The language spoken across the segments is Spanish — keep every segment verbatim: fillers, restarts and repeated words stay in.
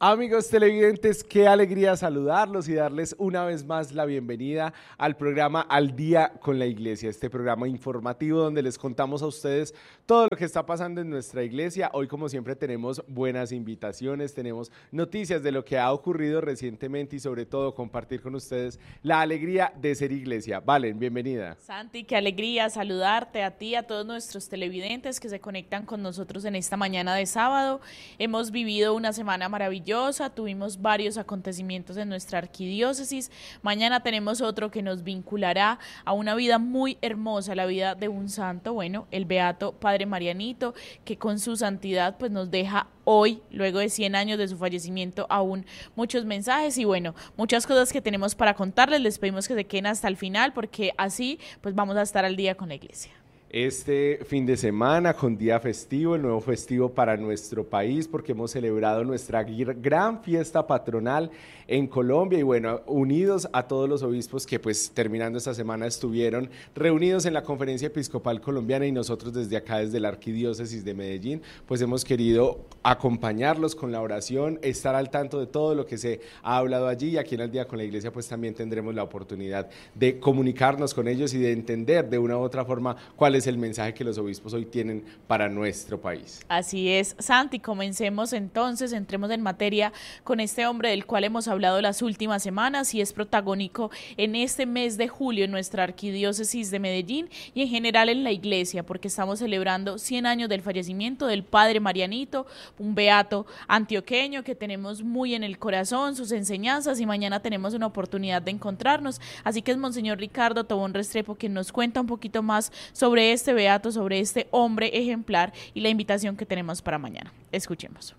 Amigos televidentes, qué alegría saludarlos y darles una vez más la bienvenida al programa Al Día con la Iglesia, este programa informativo donde les contamos a ustedes todo lo que está pasando en nuestra iglesia. Hoy, como siempre, tenemos buenas invitaciones, tenemos noticias de lo que ha ocurrido recientemente y sobre todo compartir con ustedes la alegría de ser iglesia. Valen, bienvenida. Santi, qué alegría saludarte a ti, a todos nuestros televidentes que se conectan con nosotros en esta mañana de sábado. Hemos vivido una semana maravillosa. Tuvimos varios acontecimientos en nuestra arquidiócesis. Mañana tenemos otro que nos vinculará a una vida muy hermosa, la vida de un santo, bueno, el beato Padre Marianito, que con su santidad pues nos deja hoy, luego de cien años de su fallecimiento, aún muchos mensajes y bueno, muchas cosas que tenemos para contarles. Les pedimos que se queden hasta el final porque así pues vamos a estar al día con la iglesia. Este fin de semana con día festivo, el nuevo festivo para nuestro país, porque hemos celebrado nuestra gran fiesta patronal en Colombia y bueno, unidos a todos los obispos que pues terminando esta semana estuvieron reunidos en la Conferencia Episcopal Colombiana y nosotros desde acá, desde la Arquidiócesis de Medellín, pues hemos querido acompañarlos con la oración, estar al tanto de todo lo que se ha hablado allí y aquí en Al Día con la Iglesia pues también tendremos la oportunidad de comunicarnos con ellos y de entender de una u otra forma cuál es el mensaje que los obispos hoy tienen para nuestro país. Así es, Santi, comencemos entonces, entremos en materia con este hombre del cual hemos hablado las últimas semanas y es protagónico en este mes de julio en nuestra arquidiócesis de Medellín y en general en la iglesia, porque estamos celebrando cien años del fallecimiento del Padre Marianito, un beato antioqueño que tenemos muy en el corazón, sus enseñanzas, y mañana tenemos una oportunidad de encontrarnos, así que es Monseñor Ricardo Tobón Restrepo quien nos cuenta un poquito más sobre este beato, sobre este hombre ejemplar y la invitación que tenemos para mañana. Escuchemos.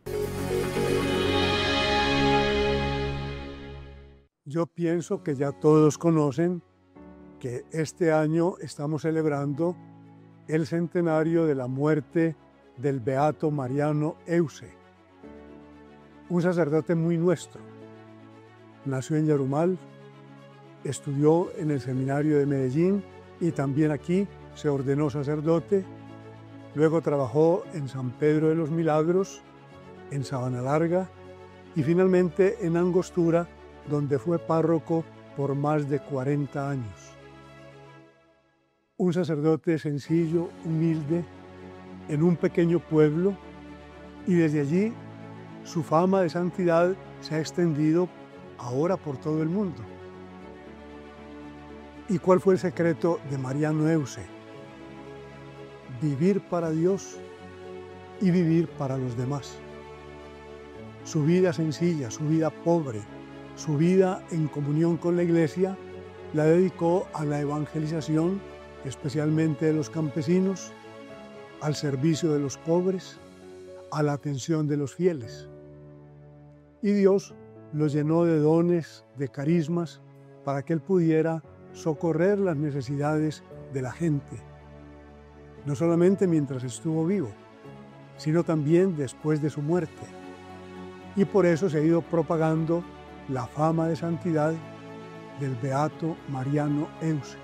Yo pienso que ya todos conocen que este año estamos celebrando el centenario de la muerte del beato Mariano Euse, un sacerdote muy nuestro. Nació en Yarumal, estudió en el seminario de Medellín y también aquí se ordenó sacerdote, luego trabajó en San Pedro de los Milagros, en Sabana Larga y finalmente en Angostura, donde fue párroco por más de cuarenta años. Un sacerdote sencillo, humilde, en un pequeño pueblo, y desde allí su fama de santidad se ha extendido ahora por todo el mundo. ¿Y cuál fue el secreto de Mariano Euse? Vivir para Dios y vivir para los demás. Su vida sencilla, su vida pobre, su vida en comunión con la Iglesia, la dedicó a la evangelización, especialmente de los campesinos, al servicio de los pobres, a la atención de los fieles. Y Dios lo llenó de dones, de carismas, para que él pudiera socorrer las necesidades de la gente, no solamente mientras estuvo vivo, sino también después de su muerte. Y por eso se ha ido propagando la fama de santidad del beato Mariano Euse.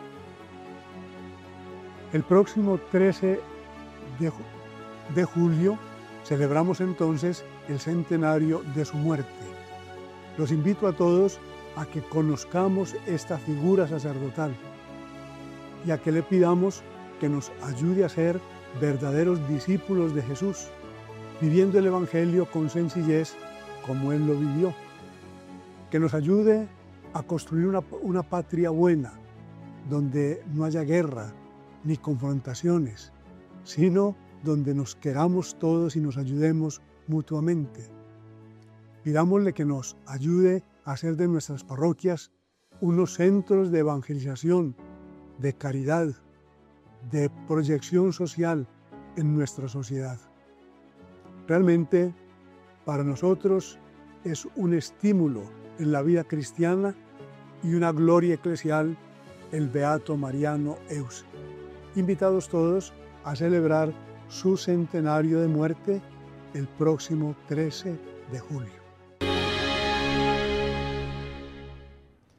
El próximo trece de julio celebramos entonces el centenario de su muerte. Los invito a todos a que conozcamos esta figura sacerdotal y a que le pidamos que nos ayude a ser verdaderos discípulos de Jesús, viviendo el Evangelio con sencillez como Él lo vivió. Que nos ayude a construir una, una patria buena, donde no haya guerra ni confrontaciones, sino donde nos queramos todos y nos ayudemos mutuamente. Pidámosle que nos ayude a hacer de nuestras parroquias unos centros de evangelización, de caridad, de proyección social en nuestra sociedad. Realmente, para nosotros es un estímulo en la vida cristiana y una gloria eclesial el beato Mariano Euse. Invitados todos a celebrar su centenario de muerte el próximo trece de julio.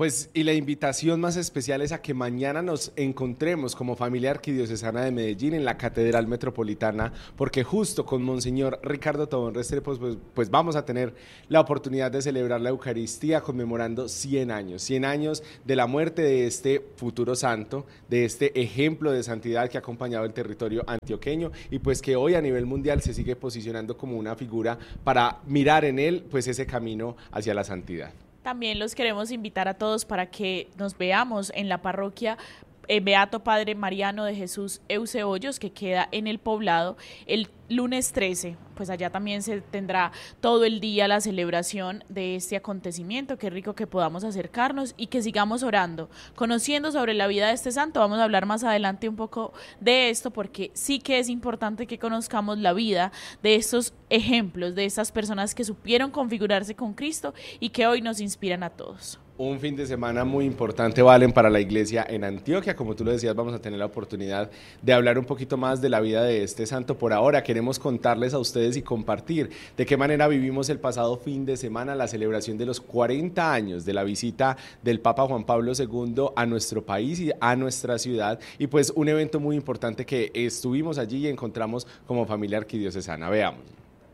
Pues y la invitación más especial es a que mañana nos encontremos como familia arquidiocesana de Medellín en la Catedral Metropolitana, porque justo con Monseñor Ricardo Tobón Restrepo pues, pues vamos a tener la oportunidad de celebrar la Eucaristía conmemorando cien años, cien años de la muerte de este futuro santo, de este ejemplo de santidad que ha acompañado el territorio antioqueño y pues que hoy a nivel mundial se sigue posicionando como una figura para mirar en él pues ese camino hacia la santidad. También los queremos invitar a todos para que nos veamos en la parroquia eh, Beato Padre Mariano de Jesús Euseollos, que queda en el Poblado, el lunes trece. Pues allá también se tendrá todo el día la celebración de este acontecimiento. Qué rico que podamos acercarnos y que sigamos orando, conociendo sobre la vida de este santo. Vamos a hablar más adelante un poco de esto, porque sí que es importante que conozcamos la vida de estos ejemplos, de estas personas que supieron configurarse con Cristo y que hoy nos inspiran a todos. Un fin de semana muy importante, Valen, para la iglesia en Antioquia. Como tú lo decías, vamos a tener la oportunidad de hablar un poquito más de la vida de este santo. Por ahora queremos contarles a ustedes y compartir de qué manera vivimos el pasado fin de semana la celebración de los cuarenta años de la visita del Papa Juan Pablo segundo a nuestro país y a nuestra ciudad. Y pues un evento muy importante que estuvimos allí y encontramos como familia arquidiocesana. Veamos.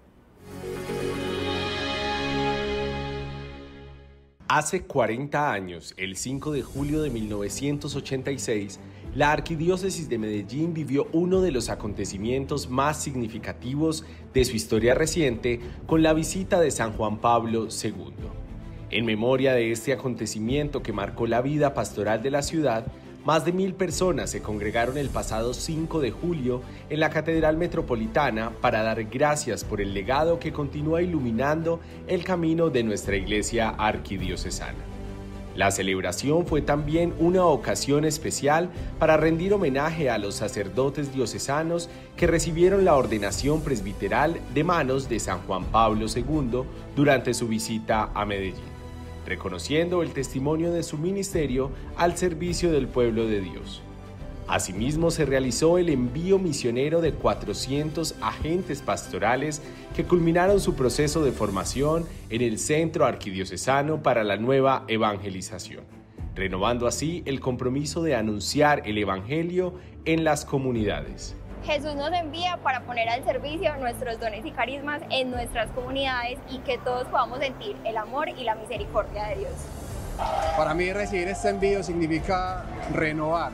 Hace cuarenta años, el cinco de julio de mil novecientos ochenta y seis, la Arquidiócesis de Medellín vivió uno de los acontecimientos más significativos de su historia reciente con la visita de San Juan Pablo segundo. En memoria de este acontecimiento que marcó la vida pastoral de la ciudad, más de mil personas se congregaron el pasado cinco de julio en la Catedral Metropolitana para dar gracias por el legado que continúa iluminando el camino de nuestra iglesia arquidiocesana. La celebración fue también una ocasión especial para rendir homenaje a los sacerdotes diocesanos que recibieron la ordenación presbiteral de manos de San Juan Pablo segundo durante su visita a Medellín, reconociendo el testimonio de su ministerio al servicio del pueblo de Dios. Asimismo, se realizó el envío misionero de cuatrocientos agentes pastorales que culminaron su proceso de formación en el Centro Arquidiocesano para la Nueva Evangelización, renovando así el compromiso de anunciar el Evangelio en las comunidades. Jesús nos envía para poner al servicio nuestros dones y carismas en nuestras comunidades y que todos podamos sentir el amor y la misericordia de Dios. Para mí recibir este envío significa renovar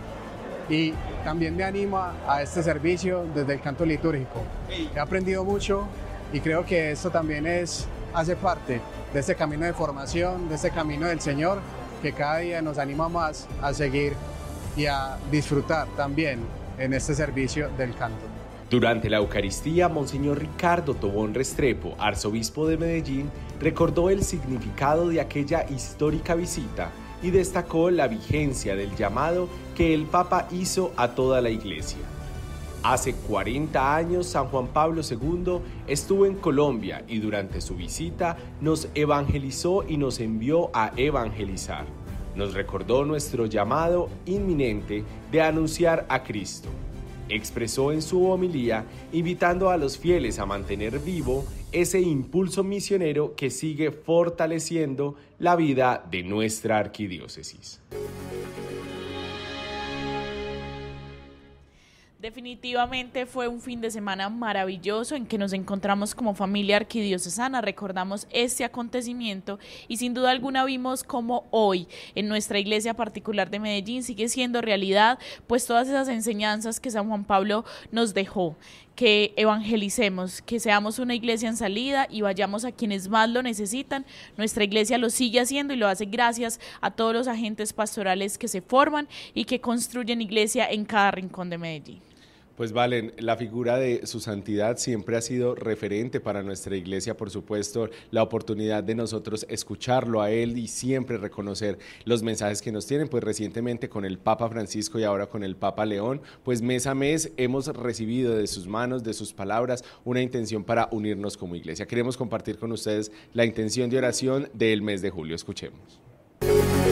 y también me anima a este servicio desde el canto litúrgico. He aprendido mucho y creo que esto también es, hace parte de este camino de formación, de este camino del Señor, que cada día nos anima más a seguir y a disfrutar también en este servicio del canto. Durante la Eucaristía, Monseñor Ricardo Tobón Restrepo, arzobispo de Medellín, recordó el significado de aquella histórica visita y destacó la vigencia del llamado que el Papa hizo a toda la Iglesia. Hace cuarenta años, San Juan Pablo segundo estuvo en Colombia y durante su visita nos evangelizó y nos envió a evangelizar. Nos recordó nuestro llamado inminente de anunciar a Cristo. Expresó en su homilía, invitando a los fieles a mantener vivo ese impulso misionero que sigue fortaleciendo la vida de nuestra arquidiócesis. Definitivamente fue un fin de semana maravilloso en que nos encontramos como familia arquidiocesana, recordamos este acontecimiento y sin duda alguna vimos cómo hoy en nuestra iglesia particular de Medellín sigue siendo realidad pues todas esas enseñanzas que San Juan Pablo nos dejó, que evangelicemos, que seamos una iglesia en salida y vayamos a quienes más lo necesitan. Nuestra iglesia lo sigue haciendo y lo hace gracias a todos los agentes pastorales que se forman y que construyen iglesia en cada rincón de Medellín. Pues Valen, la figura de su santidad siempre ha sido referente para nuestra iglesia, por supuesto, la oportunidad de nosotros escucharlo a él y siempre reconocer los mensajes que nos tienen, pues recientemente con el Papa Francisco y ahora con el Papa León, pues mes a mes hemos recibido de sus manos, de sus palabras, una intención para unirnos como iglesia. Queremos compartir con ustedes la intención de oración del mes de julio. Escuchemos.